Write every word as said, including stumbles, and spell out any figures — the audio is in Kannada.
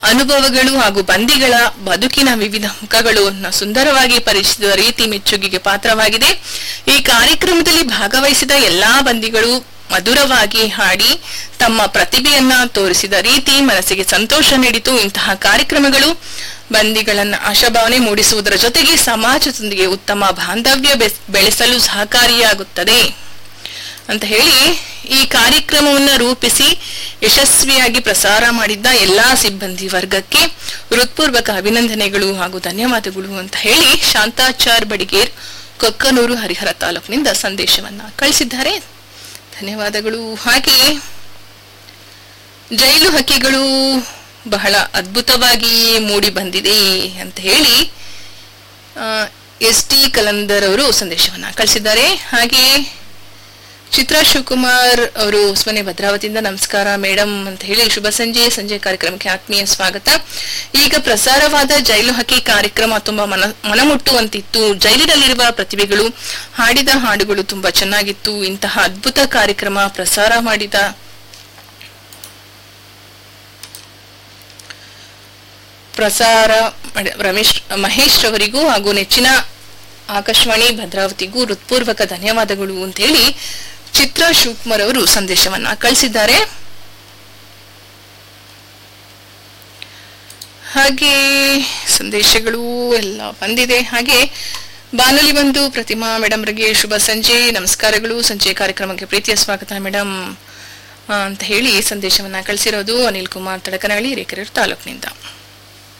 ಅನುಭವಗಳು ಹಾಗೂ ಬಂದಿಗಳ ಬದುಕಿನ ವಿವಿಧ ಮುಖಗಳನ್ನು ಸುಂದರವಾಗಿ ಪರಿಚಯಿಸಿದ ರೀತಿ ಮೆಚ್ಚುಗೆಗೆ ಪಾತ್ರವಾಗಿದೆ. ಈ ಕಾರ್ಯಕ್ರಮದಲ್ಲಿ ಭಾಗವಹಿಸಿದ ಎಲ್ಲಾ ಬಂದಿಗಳು ಮಧುರವಾಗಿ ಹಾಡಿ ತಮ್ಮ ಪ್ರತಿಭೆಯನ್ನ ತೋರಿಸಿದ ರೀತಿ ಮನಸ್ಸಿಗೆ ಸಂತೋಷ ನೀಡಿತು. ಇಂತಹ ಕಾರ್ಯಕ್ರಮಗಳು ಬಂದಿಗಳನ್ನ ಆಶಾಭಾವನೆ ಮೂಡಿಸುವುದರ ಜೊತೆಗೆ ಸಮಾಜದೊಂದಿಗೆ ಉತ್ತಮ ಬಾಂಧವ್ಯ ಬೆಳೆಸಲು ಸಹಕಾರಿಯಾಗುತ್ತದೆ ಅಂತ ಹೇಳಿ ಈ ಕಾರ್ಯಕ್ರಮವನ್ನು ರೂಪಿಸಿ ಯಶಸ್ವಿಯಾಗಿ ಪ್ರಸಾರ ಮಾಡಿದ್ದ ಎಲ್ಲಾ ಸಿಬ್ಬಂದಿ ವರ್ಗಕ್ಕೆ ಹೃತ್ಪೂರ್ವಕ ಅಭಿನಂದನೆಗಳು ಹಾಗೂ ಧನ್ಯವಾದಗಳು ಅಂತ ಹೇಳಿ ಶಾಂತಾಚಾರ್ ಬಡಿಗೇರ್, ಕೊಕ್ಕನೂರು, ಹರಿಹರ ತಾಲೂಕಿನಿಂದ ಸಂದೇಶವನ್ನ ಕಳಿಸಿದ್ದಾರೆ. ಧನ್ಯವಾದಗಳು. ಹಾಗೆಯೇ ಜೈಲು ಹಕ್ಕಿಗಳು ಬಹಳ ಅದ್ಭುತವಾಗಿ ಮೂಡಿ ಬಂದಿದೆ ಅಂತ ಹೇಳಿ ಎಸ್ ಟಿ ಕಲಂದರ್ ಅವರು ಸಂದೇಶವನ್ನ ಕಳಿಸಿದ್ದಾರೆ. ಹಾಗೆಯೇ ಚಿತ್ರಾ ಶಿವಕುಮಾರ್ ಅವರು ಹೊಸಮನೆ ಭದ್ರಾವತಿಯಿಂದ ನಮಸ್ಕಾರ ಮೇಡಮ್ ಅಂತ ಹೇಳಿ ಶುಭ ಸಂಜೆ ಸಂಜೆ ಕಾರ್ಯಕ್ರಮಕ್ಕೆ ಆತ್ಮೀಯ ಸ್ವಾಗತ. ಈಗ ಪ್ರಸಾರವಾದ ಜೈಲು ಹಕ್ಕಿ ಕಾರ್ಯಕ್ರಮ ತುಂಬಾ ಮನ ಮನಮುಟ್ಟುವಂತಿತ್ತು. ಜೈಲಿನಲ್ಲಿರುವ ಪ್ರತಿಭೆಗಳು ಹಾಡಿದ ಹಾಡುಗಳು ತುಂಬಾ ಚೆನ್ನಾಗಿತ್ತು. ಇಂತಹ ಅದ್ಭುತ ಕಾರ್ಯಕ್ರಮ ಪ್ರಸಾರ ಮಾಡಿದ ಪ್ರಸಾರ ರಮೇಶ್ ಮಹೇಶ್ ರವರಿಗೂ ಹಾಗೂ ನೆಚ್ಚಿನ ಆಕಾಶವಾಣಿ ಭದ್ರಾವತಿಗೂ ಹೃತ್ಪೂರ್ವಕ ಧನ್ಯವಾದಗಳು ಅಂತ ಹೇಳಿ ಚಿತ್ರಾ ಶಿವಕುಮಾರ್ ಅವರು ಸಂದೇಶವನ್ನ ಕಳಿಸಿದ್ದಾರೆ. ಹಾಗೆ ಸಂದೇಶಗಳು ಎಲ್ಲ ಬಂದಿದೆ. ಹಾಗೆ ಬಾನುಲಿ ಬಂದು ಪ್ರತಿಮಾ ಮೇಡಮ್ ರಿಗೆ ಶುಭ ಸಂಜೆ ನಮಸ್ಕಾರಗಳು, ಸಂಜೆ ಕಾರ್ಯಕ್ರಮಕ್ಕೆ ಪ್ರೀತಿಯ ಸ್ವಾಗತ ಮೇಡಮ್ ಅಂತ ಹೇಳಿ ಸಂದೇಶವನ್ನ ಕಳಿಸಿರೋದು ಅನಿಲ್ ಕುಮಾರ್ ತಡಕನಹಳ್ಳಿ, ಹಿರೇಕೆರೂರು ತಾಲೂಕಿನಿಂದ.